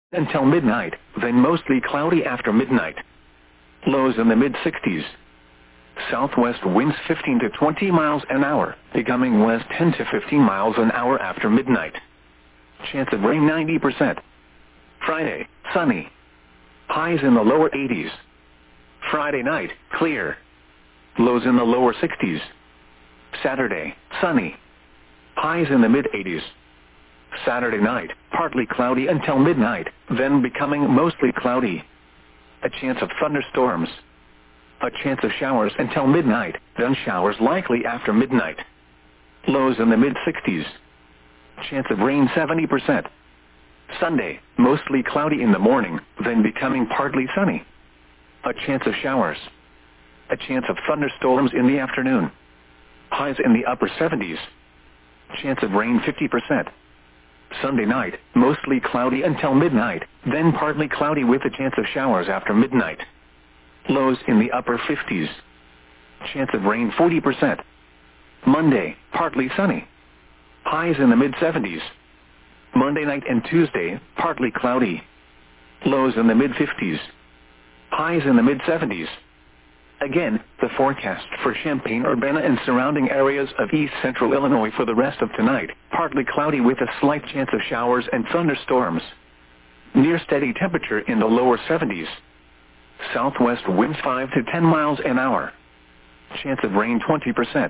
until midnight, then mostly cloudy after midnight. Lows in the mid-60s. Southwest winds 15 to 20 miles an hour, becoming west 10 to 15 miles an hour after midnight. Chance of rain 90%. Friday, sunny. Highs in the lower 80s. Friday night, clear. Lows in the lower 60s. Saturday, sunny. Highs in the mid-80s. Saturday night, partly cloudy until midnight, then becoming mostly cloudy. A chance of thunderstorms. A chance of showers until midnight, then showers likely after midnight. Lows in the mid-60s. Chance of rain 70%. Sunday, mostly cloudy in the morning, then becoming partly sunny. A chance of showers. A chance of thunderstorms in the afternoon. Highs in the upper 70s. Chance of rain 50%. Sunday night, mostly cloudy until midnight, then partly cloudy with a chance of showers after midnight. Lows in the upper 50s. Chance of rain 40%. Monday, partly sunny. Highs in the mid-70s. Monday night and Tuesday, partly cloudy. Lows in the mid-50s. Highs in the mid-70s. Again, the forecast for Champaign-Urbana and surrounding areas of east central Illinois for the rest of tonight, partly cloudy with a slight chance of showers and thunderstorms. Near steady temperature in the lower 70s. Southwest winds 5 to 10 miles an hour. Chance of rain 20%.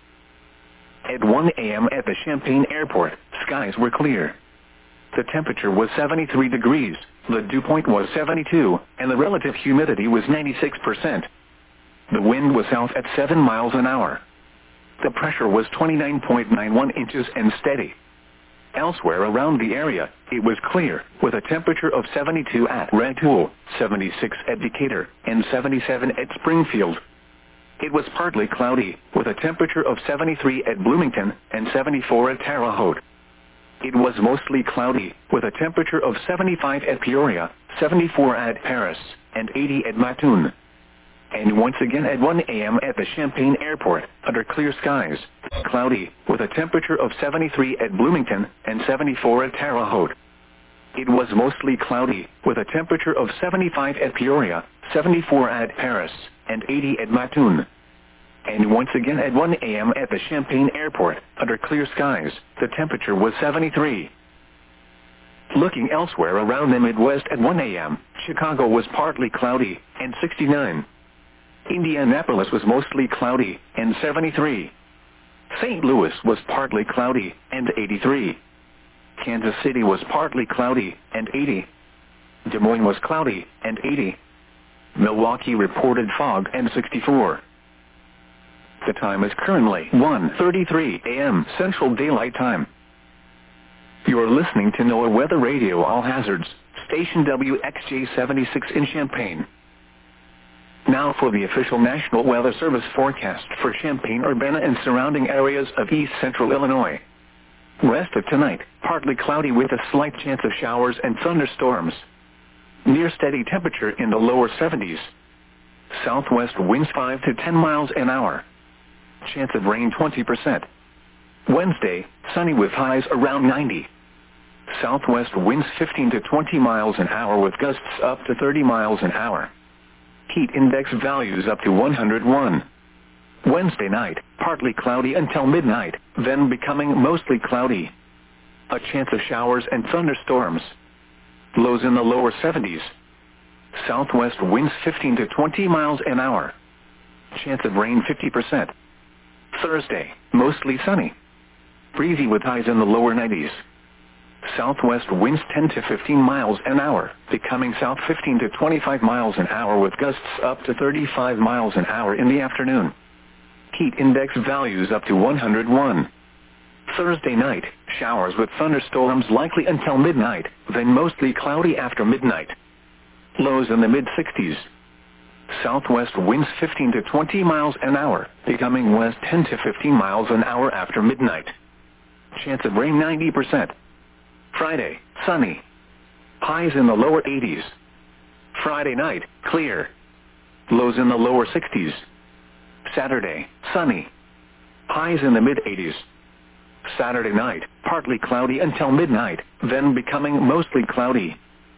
At 1 a.m. at the Champaign Airport, skies were clear. The temperature was 73 degrees, the dew point was 72, and the relative humidity was 96%. The wind was south at 7 miles an hour. The pressure was 29.91 inches and steady. Elsewhere around the area, it was clear, with a temperature of 72 at Rantoul, 76 at Decatur, and 77 at Springfield. It was partly cloudy, with a temperature of 73 at Bloomington and 74 at Terre Haute. It was mostly cloudy, with a temperature of 75 at Peoria, 74 at Paris, and 80 at Mattoon. And once again at 1 a.m. at the Champaign Airport, under clear skies, cloudy, with a temperature of 73 at Bloomington and 74 at Terre Haute. It was mostly cloudy, with a temperature of 75 at Peoria, 74 at Paris, and 80 at Mattoon. And once again at 1 a.m. at the Champaign Airport, under clear skies, the temperature was 73. Looking elsewhere around the Midwest at 1 a.m., Chicago was partly cloudy, and 69. Indianapolis was mostly cloudy, and 73. St. Louis was partly cloudy, and 83. Kansas City was partly cloudy, and 80. Des Moines was cloudy, and 80. Milwaukee reported fog, and 64. The time is currently 1:33 a.m. Central Daylight Time. You are listening to NOAA Weather Radio All Hazards, station WXJ-76 in Champaign. Now for the official National Weather Service forecast for Champaign-Urbana and surrounding areas of east central Illinois. Rest of tonight, partly cloudy with a slight chance of showers and thunderstorms. Near steady temperature in the lower 70s. Southwest winds 5 to 10 miles an hour. Chance of rain 20%. Wednesday, sunny with highs around 90. Southwest winds 15 to 20 miles an hour with gusts up to 30 miles an hour. Heat index values up to 101. Wednesday night, partly cloudy until midnight, then becoming mostly cloudy. A chance of showers and thunderstorms. Lows in the lower 70s. Southwest winds 15 to 20 miles an hour. Chance of rain 50%. Thursday, mostly sunny. Breezy with highs in the lower 90s. Southwest winds 10 to 15 miles an hour, becoming south 15 to 25 miles an hour with gusts up to 35 miles an hour in the afternoon. Heat index values up to 101. Thursday night, showers with thunderstorms likely until midnight, then mostly cloudy after midnight. Lows in the mid-60s. Southwest winds 15 to 20 miles an hour, becoming west 10 to 15 miles an hour after midnight. Chance of rain 90%. Friday, sunny. Highs in the lower 80s. Friday night, clear. Lows in the lower 60s. Saturday, sunny. Highs in the mid-80s. Saturday night, partly cloudy until midnight, then becoming mostly cloudy.